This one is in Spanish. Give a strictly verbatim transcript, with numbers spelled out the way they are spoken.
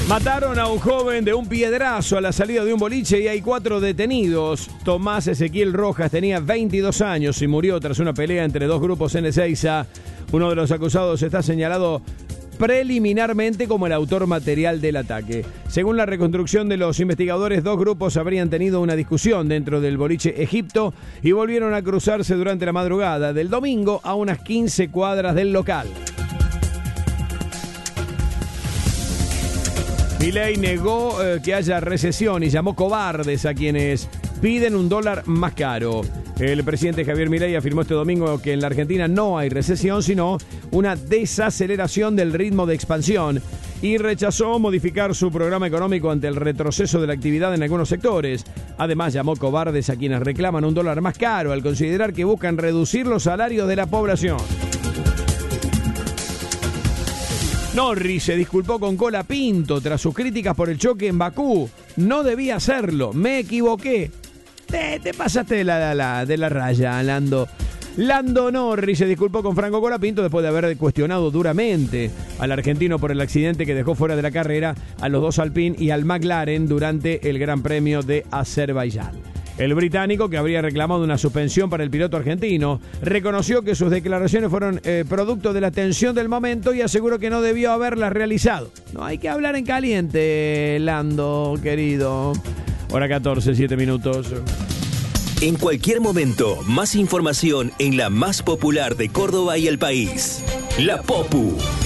Mataron a un joven de un piedrazo a la salida de un boliche y hay cuatro detenidos. Tomás Ezequiel Rojas tenía veintidós años y murió tras una pelea entre dos grupos en Ezeiza. Uno de los acusados está señalado preliminarmente como el autor material del ataque. Según la reconstrucción de los investigadores, dos grupos habrían tenido una discusión dentro del boliche Egipto y volvieron a cruzarse durante la madrugada del domingo a unas quince cuadras del local. Milei negó eh, que haya recesión y llamó cobardes a quienes piden un dólar más caro. El presidente Javier Milei afirmó este domingo que en la Argentina no hay recesión, sino una desaceleración del ritmo de expansión, y rechazó modificar su programa económico ante el retroceso de la actividad en algunos sectores. Además, llamó cobardes a quienes reclaman un dólar más caro al considerar que buscan reducir los salarios de la población. Norris se disculpó con Colapinto tras sus críticas por el choque en Bakú. No debía hacerlo, me equivoqué. Te, te pasaste de la, la, la, de la raya, Lando. Lando Norris se disculpó con Franco Colapinto después de haber cuestionado duramente al argentino por el accidente que dejó fuera de la carrera a los dos Alpine y al McLaren durante el Gran Premio de Azerbaiyán. El británico, que habría reclamado una suspensión para el piloto argentino, reconoció que sus declaraciones fueron eh, producto de la tensión del momento y aseguró que no debió haberlas realizado. No hay que hablar en caliente, Lando, querido. Hora catorce, siete minutos. En cualquier momento, más información en la más popular de Córdoba y el país. La Popu.